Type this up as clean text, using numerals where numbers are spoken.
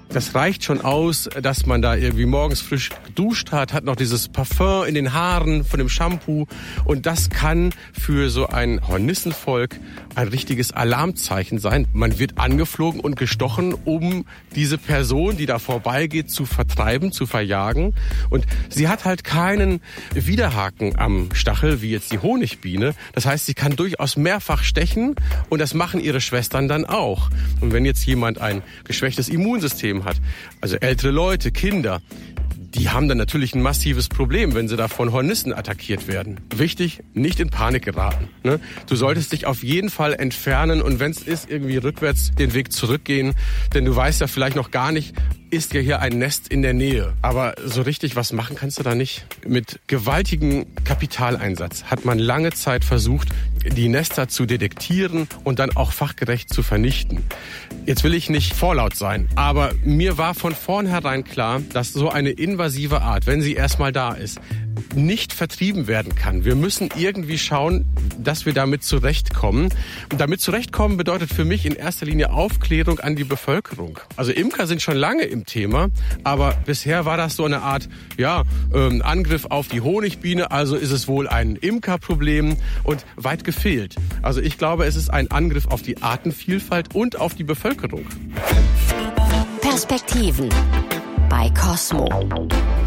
Das reicht schon aus, dass man da irgendwie morgens frisch geduscht hat noch dieses Parfum in den Haaren von dem Shampoo. Und das kann für so ein Hornissenvolk ein richtiges Alarmzeichen sein. Man wird angeflogen und gestochen, um diese Person, die da vorbeigeht, zu vertreiben, zu verjagen. Und sie hat halt keinen Widerhaken am Stachel, wie jetzt die Honigbiene. Das heißt, sie kann durchaus mehrfach stechen und das machen ihre Schwestern dann auch. Und wenn jetzt jemand ein geschwächtes Immunsystem hat, also ältere Leute, Kinder, die haben dann natürlich ein massives Problem, wenn sie da von Hornissen attackiert werden. Wichtig, nicht in Panik geraten. Ne? Du solltest dich auf jeden Fall entfernen und wenn es ist, irgendwie rückwärts den Weg zurückgehen. Denn du weißt ja vielleicht noch gar nicht, ist ja hier ein Nest in der Nähe. Aber so richtig was machen kannst du da nicht. Mit gewaltigem Kapitaleinsatz hat man lange Zeit versucht, die Nester zu detektieren und dann auch fachgerecht zu vernichten. Jetzt will ich nicht vorlaut sein, aber mir war von vornherein klar, dass so eine invasive Art, wenn sie erstmal da ist, nicht vertrieben werden kann. Wir müssen irgendwie schauen, dass wir damit zurechtkommen. Und damit zurechtkommen bedeutet für mich in erster Linie Aufklärung an die Bevölkerung. Also Imker sind schon lange im Thema, aber bisher war das so eine Art Angriff auf die Honigbiene, also ist es wohl ein Imkerproblem und weit gefehlt. Also ich glaube, es ist ein Angriff auf die Artenvielfalt und auf die Bevölkerung. Perspektiven bei Cosmo.